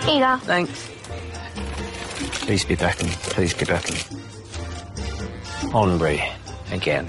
Here you go. Thanks. Please be backing. Please be backing. Henry again.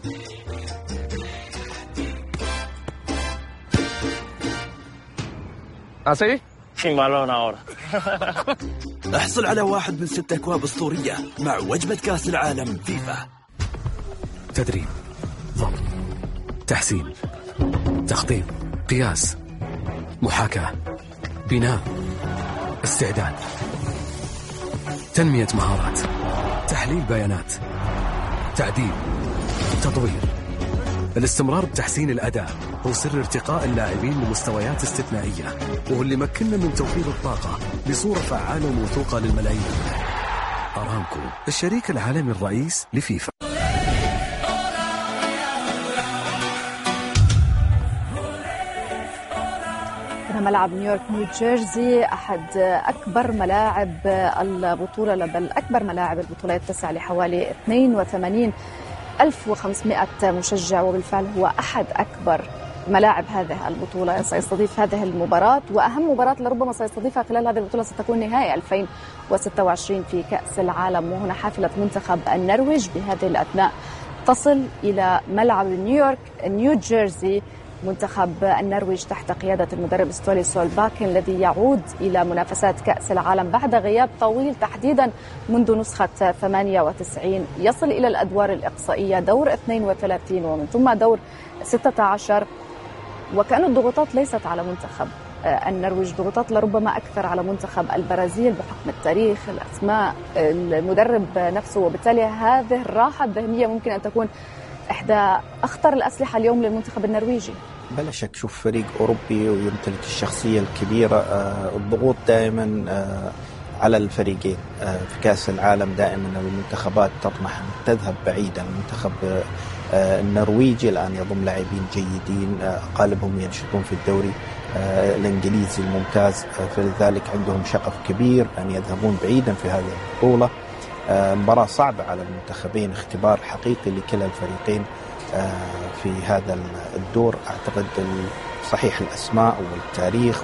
¿Así? Sin balón ahora. احصل على 1 من 6 أكواب أسطورية مع وجبة كأس العالم فيفا. تدريب، ضبط، تحسين، تخطيط، قياس، محاكاة، بناء، استعداد، تنمية مهارات، تحليل بيانات، تعديل، تطوير. الاستمرار بتحسين الأداء هو سر ارتقاء اللاعبين لمستويات استثنائية، وهو اللي مكننا من توفير الطاقة بصورة فعالة وموثوقة للملايين. أرامكو، الشريك العالمي الرئيس لفيفا. ملعب نيويورك نيوجيرسي أحد أكبر ملاعب البطولة، بل أكبر ملاعب البطولة، يتسع لحوالي 82,500 مشجع، وبالفعل هو أحد أكبر ملاعب هذه البطولة. سيستضيف هذه المباراة، وأهم مباراة لربما سيستضيفها خلال هذه البطولة ستكون نهائي 2026 في كأس العالم. وهنا حافلة منتخب النرويج بهذه الأثناء تصل إلى ملعب نيويورك نيوجيرسي. منتخب النرويج تحت قيادة المدرب ستولي سولباكن الذي يعود إلى منافسات كأس العالم بعد غياب طويل، تحديدا منذ نسخة 98. يصل إلى الأدوار الإقصائية، دور 32 ومن ثم دور 16. وكأن الضغوطات ليست على منتخب النرويج، ضغوطات لربما أكثر على منتخب البرازيل بحكم التاريخ، الأسماء، المدرب نفسه. وبالتالي هذه الراحة الذهنية ممكن أن تكون إحدى أخطر الأسلحة اليوم للمنتخب النرويجي. بلا شك، شوف فريق أوروبي ويمتلك الشخصية الكبيرة، الضغوط دائما على الفريقين. في كأس العالم دائما المنتخبات تطمح أن تذهب بعيدا. المنتخب النرويجي الآن يضم لاعبين جيدين، غالبهم ينشطون في الدوري الإنجليزي الممتاز، فلذلك عندهم شغف كبير أن يذهبون بعيدا في هذه البطولة. مباراة صعبة على المنتخبين، اختبار حقيقي لكلا الفريقين في هذا الدور. أعتقد صحيح الأسماء والتاريخ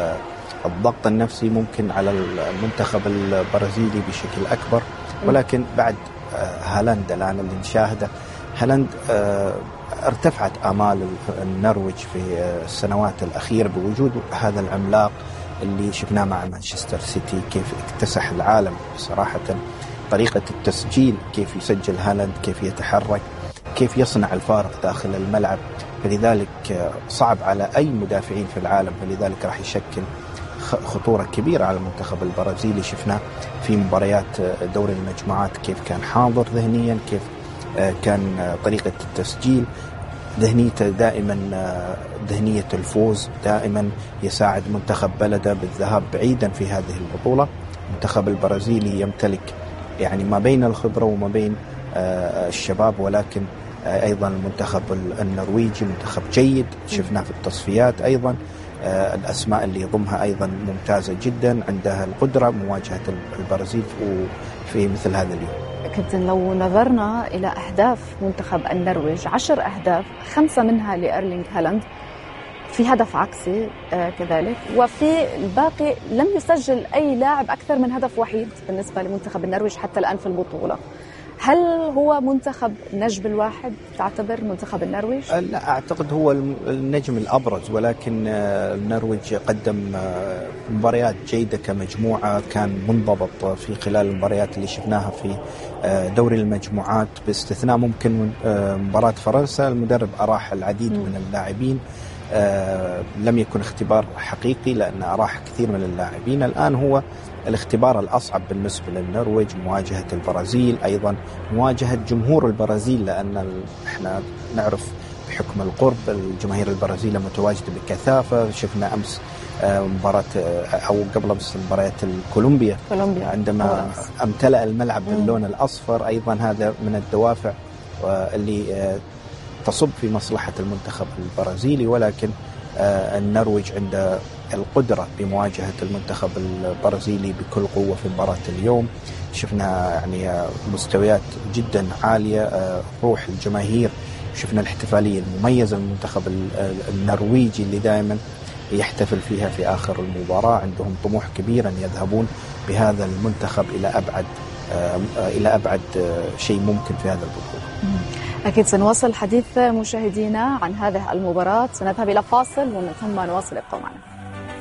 والضغط النفسي ممكن على المنتخب البرازيلي بشكل أكبر، ولكن بعد هالاند الآن اللي نشاهده، هالاند ارتفعت آمال النرويج في السنوات الأخيرة بوجود هذا العملاق اللي شفناه مع مانشستر سيتي، كيف اكتسح العالم صراحة. طريقة التسجيل، كيف يسجل هالاند، كيف يتحرك، كيف يصنع الفارق داخل الملعب، فلذلك صعب على أي مدافعين في العالم، فلذلك راح يشكل خطورة كبيرة على المنتخب البرازيلي. شفنا في مباريات دوري المجموعات كيف كان حاضر ذهنيا، كيف كان طريقة التسجيل، ذهنيته دائما ذهنية الفوز، دائما يساعد منتخب بلده بالذهاب بعيدا في هذه البطولة. المنتخب البرازيلي يمتلك يعني ما بين الخبرة وما بين الشباب، ولكن أيضا المنتخب النرويجي منتخب جيد، شفناه في التصفيات أيضا. الأسماء اللي يضمها أيضا ممتازة جدا، عندها القدرة مواجهة البرازيل في مثل هذا اليوم. كابتن، لو نظرنا إلى أهداف منتخب النرويج، 10 أهداف، 5 منها لإيرلينغ هالاند، في هدف عكسي كذلك، وفي الباقي لم يسجل أي لاعب أكثر من هدف وحيد بالنسبة لمنتخب النرويج حتى الآن في البطولة. هل هو منتخب النجم الواحد تعتبر منتخب النرويج؟ لا، أعتقد هو النجم الأبرز، ولكن النرويج قدم مباريات جيدة كمجموعة، كان منضبط في خلال المباريات اللي شفناها في دوري المجموعات، باستثناء ممكن مباراة فرنسا. المدرب أراح العديد من اللاعبين، لم يكن اختبار حقيقي لأن أراح كثير من اللاعبين. الآن هو الاختبار الأصعب بالنسبة للنرويج، مواجهة البرازيل، أيضا مواجهة جمهور البرازيل، لأن احنا نعرف بحكم القرب الجماهير البرازيلية متواجدة بكثافة. شفنا أمس مباراة أو قبل أمس مباراة كولومبيا عندما امتلأ الملعب باللون الأصفر، أيضا هذا من الدوافع اللي تصب في مصلحة المنتخب البرازيلي. ولكن النرويج عند القدرة بمواجهة المنتخب البرازيلي بكل قوة في مباراة اليوم. شفنا يعني مستويات جدا عالية، روح الجماهير، شفنا الاحتفالية المميزة للمنتخب النرويجي اللي دائما يحتفل فيها في آخر المباراة. عندهم طموح كبير أن يذهبون بهذا المنتخب إلى أبعد شيء ممكن في هذا البطولة. أكيد سنواصل حديث مشاهدينا عن هذه المباراة. سنذهب إلى فاصل ومن ثم نواصل. ابقوا معنا.